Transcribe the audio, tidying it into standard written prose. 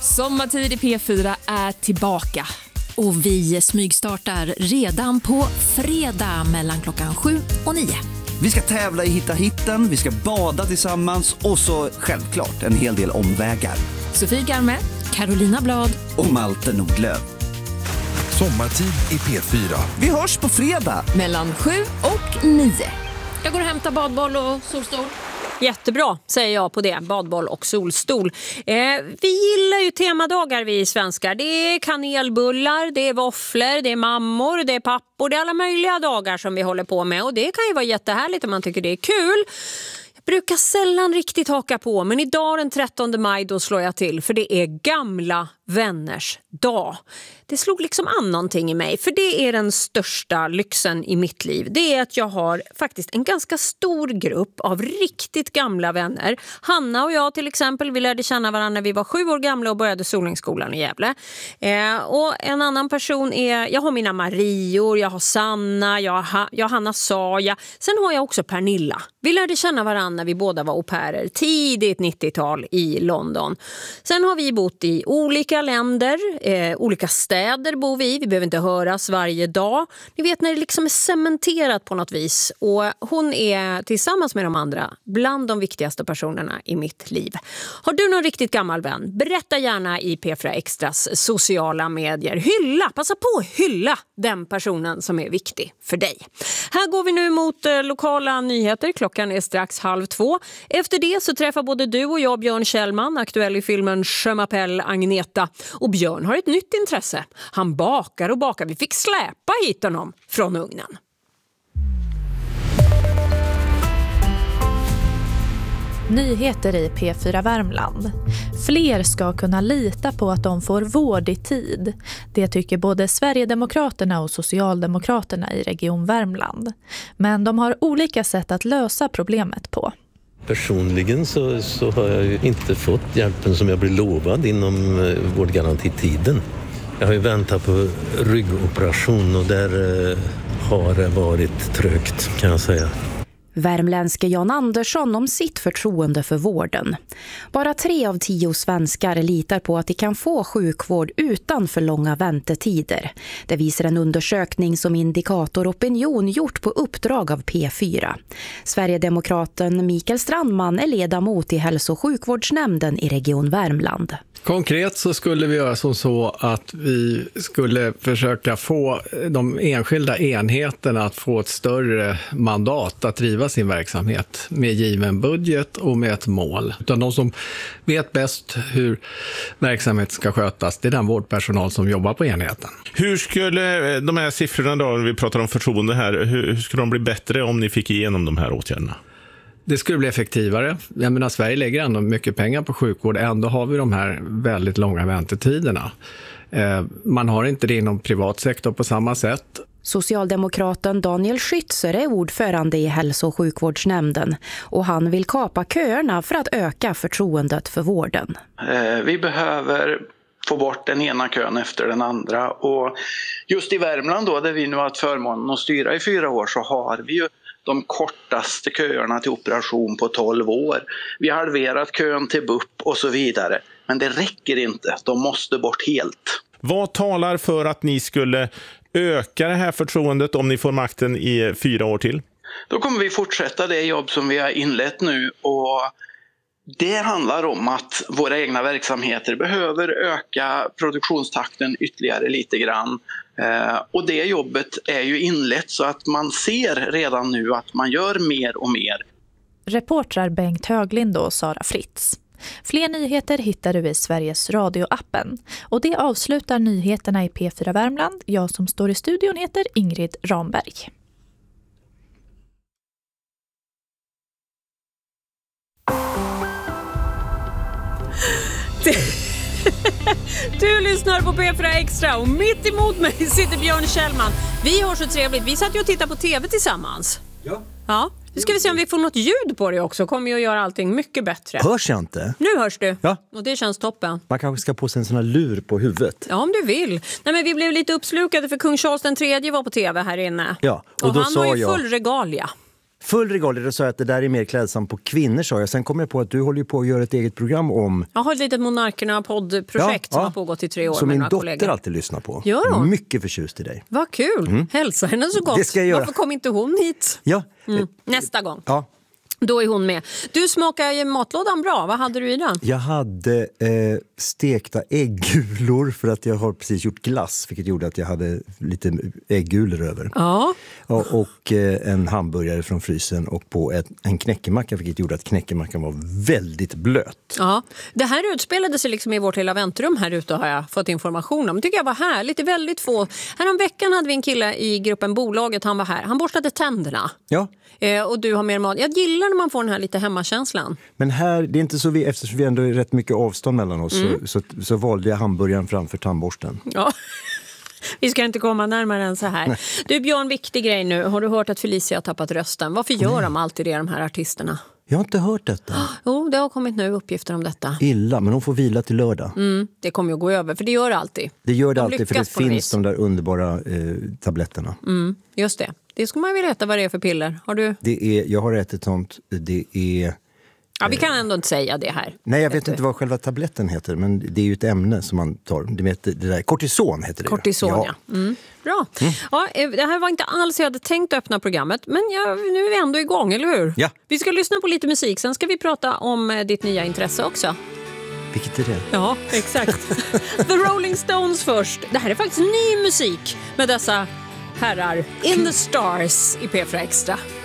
Sommartid i P4 är tillbaka. Och vi smygstartar redan på fredag mellan klockan 7 och 9. Vi ska tävla i Hitta hitten, vi ska bada tillsammans och så självklart en hel del omvägar. Sofie Garme, Carolina Blad och Malte Nordlöf. Sommartid i P4. Vi hörs på fredag. mellan 7 och 9. Jag går och hämtar badboll och solstol. Jättebra, säger jag på det. Badboll och solstol. Vi gillar ju temadagar, vi svenskar. Det är kanelbullar, det är våfflor, det är mammor, det är pappor. Det är alla möjliga dagar som vi håller på med. Och det kan ju vara jättehärligt om man tycker det är kul. Jag brukar sällan riktigt haka på, men idag den 13 maj då slår jag till. För det är gamla vänners dag. Det slog liksom an någonting i mig, för det är den största lyxen i mitt liv. Det är att jag har faktiskt en ganska stor grupp av riktigt gamla vänner. Hanna och jag till exempel, vi lärde känna varandra när vi var 7 år gamla och började Solingsskolan i Gävle. Och en annan person är, jag har mina Marior, jag har Sanna, jag har Hanna Saja. Sen har jag också Pernilla. Vi lärde känna varandra när vi båda var au pairer, tidigt 90-tal i London. Sen har vi bott i olika länder, olika städer bor vi. Vi behöver inte höras varje dag. Ni vet när det liksom är cementerat på något vis. Och hon är tillsammans med de andra bland de viktigaste personerna i mitt liv. Har du någon riktigt gammal vän? Berätta gärna i P4 Extras sociala medier. Passa på att hylla den personen som är viktig för dig. Här går vi nu mot lokala nyheter. Klockan är strax 1:30. Efter det så träffar både du och jag Björn Kjellman, aktuell i filmen Je m'appelle Agneta. Och Björn har ett nytt intresse. Han bakar och bakar. Vi fick släpa hit honom från ugnen. Nyheter i P4 Värmland. Fler ska kunna lita på att de får vård i tid. Det tycker både Sverigedemokraterna och Socialdemokraterna i Region Värmland. Men de har olika sätt att lösa problemet på. Personligen så har jag ju inte fått hjälpen som jag blev lovad inom vårdgarantitiden. Jag har ju väntat på ryggoperation och där har det varit trögt, kan jag säga. Värmländske Jan Andersson om sitt förtroende för vården. Bara 3 av 10 svenskar litar på att de kan få sjukvård utan för långa väntetider. Det visar en undersökning som Indikator Opinion gjort på uppdrag av P4. Sverigedemokraten Mikael Strandman är ledamot i hälso- och sjukvårdsnämnden i Region Värmland. Konkret så skulle vi göra som så att vi skulle försöka få de enskilda enheterna att få ett större mandat att driva sin verksamhet med given budget och med ett mål. Utan de som vet bäst hur verksamheten ska skötas, det är den vårdpersonal som jobbar på enheten. Hur skulle de här siffrorna då, vi pratar om förtroende här, hur skulle de bli bättre om ni fick igenom de här åtgärderna? Det skulle bli effektivare. Jag menar, Sverige lägger ändå mycket pengar på sjukvård. Ändå har vi de här väldigt långa väntetiderna. Man har inte det inom privat sektor på samma sätt. Socialdemokraten Daniel Schützer är ordförande i hälso- och sjukvårdsnämnden och han vill kapa köerna för att öka förtroendet för vården. Vi behöver få bort den ena kön efter den andra och just i Värmland då, där vi nu har haft förmånen att styra i 4 år, så har vi ju de kortaste köerna till operation på 12 år. Vi har halverat kön till BUP och så vidare. Men det räcker inte. De måste bort helt. Vad talar för att ni skulle öka det här förtroendet om ni får makten i 4 år till? Då kommer vi fortsätta det jobb som vi har inlett nu, och det handlar om att våra egna verksamheter behöver öka produktionstakten ytterligare lite grann. Och det jobbet är ju inlett så att man ser redan nu att man gör mer och mer. Reportrar Bengt Höglind och Sara Fritz. Fler nyheter hittar du i Sveriges Radio-appen. Och det avslutar nyheterna i P4 Värmland. Jag som står i studion heter Ingrid Ramberg. Du lyssnar på P4 Extra och mitt emot mig sitter Björn Kjellman. Vi har så trevligt. Vi satt ju och tittade på tv tillsammans. Ja. Nu ska vi se om vi får något ljud på det också. Kommer ju att göra allting mycket bättre. Hörs jag inte? Nu hörs du. Ja. Och det känns toppen. Man kanske ska på sig en sån här lur på huvudet. Ja, om du vill. Nej, men vi blev lite uppslukade för kung Charles den tredje var på tv här inne. Ja. Och då han sa var ju jag... full regalia. Full regalia, då sa jag att det där är mer klädsamt på kvinnor, sa jag. Sen kom jag på att du håller ju på att göra ett eget program om... Jag har ett litet Monarkerna-poddprojekt som har pågått i 3 år. Som med min några dotter kollegor. alltid lyssnar på. Gör hon? Mycket förtjust i dig. Vad kul. Hälsa henne så gott. Det ska jag göra. Varför kom inte hon hit? Ja. Nästa gång. Ja. Då är hon med. Du smakar ju matlådan bra. Vad hade du i den? Jag hade stekta äggulor för att jag har precis gjort glass, vilket gjorde att jag hade lite äggulor över. Ja. Och en hamburgare från frysen och på en knäckemacka, vilket gjorde att knäckemackan var väldigt blöt. Ja. Det här utspelade sig liksom i vårt lilla väntrum här ute, har jag fått information om. Det tycker jag var härligt. Det är väldigt få. Härom hade vi en kille i gruppen Bolaget. Han var här. Han borstade tänderna. Ja. Och du har mer mat. Jag gillar när man får den här lite hemmakänslan. Men här, det är inte så eftersom vi ändå är rätt mycket avstånd mellan oss så valde jag hamburgaren framför tandborsten. Ja. Vi ska inte komma närmare än så här. Nej. Du Björn, viktig grej nu. Har du hört att Felicia har tappat rösten? Varför gör de alltid det, de här artisterna? Jag har inte hört detta. Jo, det har kommit nu uppgifter om detta. Illa, men hon får vila till lördag. Det kommer ju att gå över, för det gör det alltid. Det gör det alltid, för det finns de där underbara tabletterna. Just det. Det ska man väl äta vad det är för piller. Har du? Jag har ätit sånt. Det är... Ja, vi kan ändå inte säga det här. Nej, jag vet inte vad själva tabletten heter, men det är ju ett ämne som man tar. Det där, kortison heter det. Kortison, ja. Bra. Ja, det här var inte alls jag hade tänkt öppna programmet, men nu är vi ändå igång, eller hur? Ja. Vi ska lyssna på lite musik, sen ska vi prata om ditt nya intresse också. Vilket är det? Ja, exakt. The Rolling Stones först. Det här är faktiskt ny musik med dessa herrar. In the Stars i P4 Extra.